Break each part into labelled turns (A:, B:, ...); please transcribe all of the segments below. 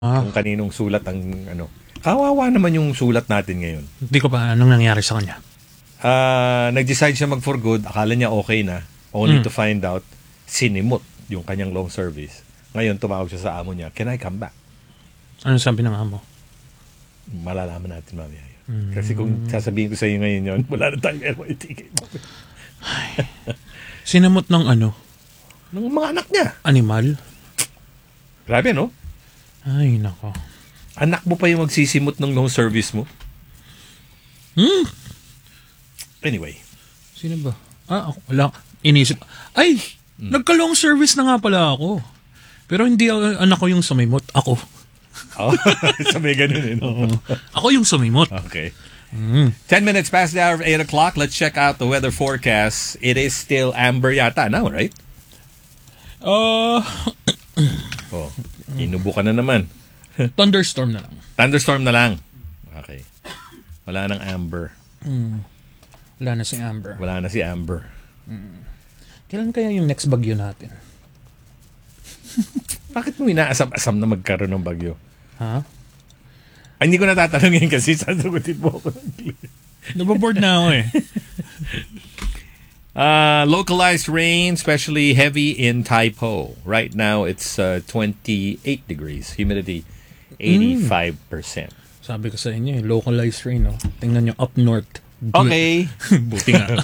A: Kung kaninong sulat ang ano. Kawawa naman yung sulat natin ngayon.
B: Hindi ko pa anong nangyari sa kanya.
A: Nag-decide siya mag for good. Akala niya okay na. Only to find out, sinimot yung kanyang long service. Ngayon, tumawag siya sa amo niya, can I come back?
B: Ano sabi ng amo?
A: Malalaman natin mamaya yun. Kasi kung sasabihin ko sa iyo ngayon yun, wala na tayong airway ticket.
B: Sinamot ng ano?
A: Ng mga anak niya.
B: Animal?
A: Grabe, no?
B: Ay, nako.
A: Anak mo pa yung magsisimot ng long service mo? Anyway.
B: Sino ba? Ako, wala. Inisip. Ay! Nagka-long service na nga pala ako. Pero hindi anak ko yung sumimot. Ako.
A: Oh, sabi ganun eh. No?
B: Ako yung sumimot.
A: Okay. 10 minutes past the hour of 8 o'clock. Let's check out the weather forecast. It is still amber yata now, right? Inubo ka na naman.
B: Thunderstorm na lang.
A: Thunderstorm na lang. Okay. Wala nang amber.
B: Wala na si Amber.
A: Wala na si Amber.
B: Kailan kaya yung next bagyo natin?
A: Bakit mo inaasam-asam na magkaroon ng bagyo?
B: Ha?
A: Ay, hindi ko natatanungin kasi sasagutin mo ako.
B: Nababoard na ako eh.
A: Localized rain, especially heavy in Taipo. Right now, it's 28 degrees. Humidity, 85%.
B: Sabi ko sa inyo, localized rain. No? Tingnan nyo, up north.
A: Okay.
B: Buti nga.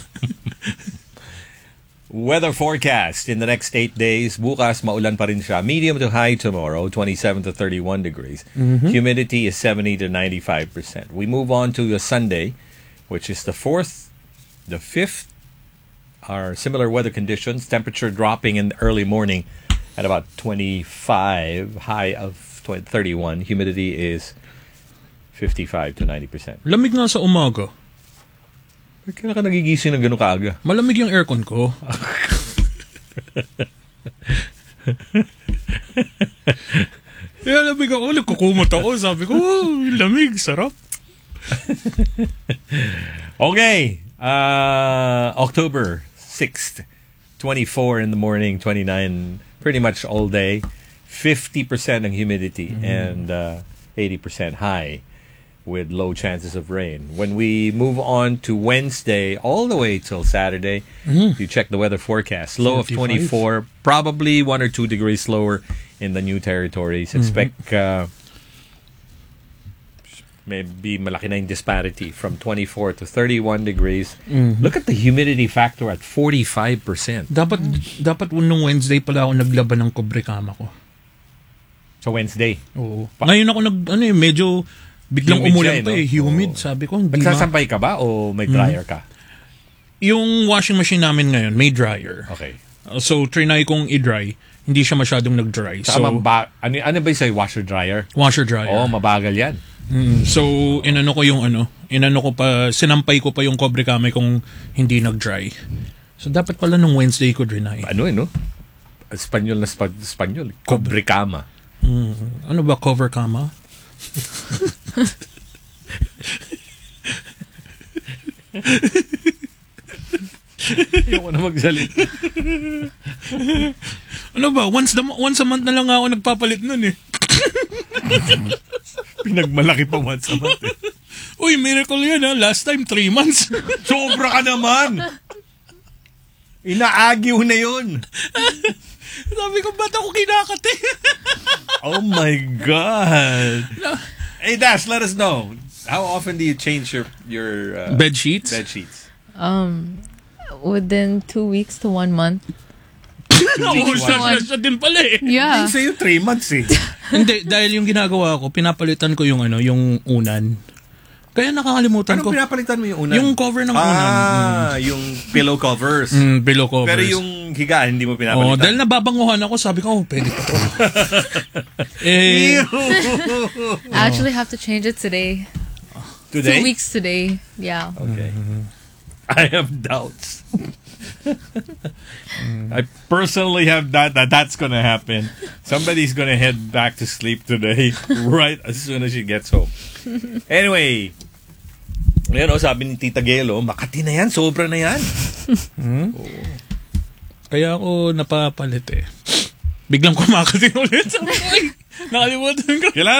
A: Weather forecast in the next 8 days. Bukas, maulan pa rin siya. Medium to high tomorrow, 27 to 31 degrees. Humidity is 70 to 95%. We move on to a Sunday, which is the 4th, the 5th, are similar weather conditions. Temperature dropping in the early morning at about 25, high of 31. Humidity is 55 to 90%.
B: Lamig nga sa umaga.
A: Kailan ka nagigising ng gano'ng kaaga?
B: Malamig yung aircon ko. Kaya lamig ako, nagkukumot ako. Sabi ko, lamig, sarap.
A: Okay. October 6th, 24 in the morning, 29 pretty much all day. 50% ang humidity and 80% high with low chances of rain. When we move on to Wednesday all the way till Saturday, you check the weather forecast. Low of 24, probably 1 or 2 degrees lower in the new territories. Expect maybe malaki na yung disparity from 24 to 31 degrees. Look at the humidity factor at 45%.
B: Dapat nung Wednesday pala ako naglaban ng kobre kama ko.
A: So Wednesday?
B: Oo. Ngayon ako medyo biglang
A: humid
B: umulan
A: siya,
B: pa
A: no?
B: humid. Sabi ko, hindi
A: nagsasampay ka ba o may dryer ka?
B: Yung washing machine namin ngayon, may dryer.
A: Okay.
B: So, trinay kong i-dry. Hindi siya masyadong nag-dry.
A: Saka ano ba yung sa'yo? Washer dryer?
B: Washer dryer.
A: Oo, mabagal yan.
B: So, sinampay ko pa yung kobre kamay kung hindi nag-dry. So, dapat pala nung Wednesday ko drinay.
A: Ano no? Espanyol na Espanyol. Kobre kama.
B: Ano ba cover kama?
A: Ayoko na magsalita.
B: Ano ba? Once a month na lang ako nagpapalit nun eh.
A: Pinagmalaki pa once a month eh.
B: Uy, miracle yan ha. Last time, 3 months.
A: Sobra ka naman! Inaagiw na yun.
B: Sabi ko, ba't ako kinakati?
A: Oh my God. No. Hey Dash, let us know. How often do you change your
B: bed sheets?
A: Bed sheets.
C: Within 2 weeks to 1 month.
B: Siya din pala eh.
C: Yeah.
A: Hindi sa'yo 3 months eh.
B: Hindi, dahil yung ginagawa ko, pinapalitan ko yung yung unan. Kaya nakakalimutan ko.
A: Anong pinapalitan mo yung unan?
B: Yung cover ng unan.
A: Yung pillow covers.
B: Pillow covers.
A: Pero yung higaan, hindi mo pinapalitan.
B: Dahil nababanguhan ako, sabi ko, pwede pa to.
C: I actually have to change it today.
A: Today?
C: 2 weeks today. Yeah.
A: Okay. I have doubts. I personally have that's gonna happen. Somebody's gonna head back to sleep today right as soon as she gets home. Anyway, sabi ni Tita Gelo, Makati na yan, sobra na yan.
B: Kaya ako napapalit eh. Biglang kumakating ulit. Nakalimutan ko.
A: Kailangan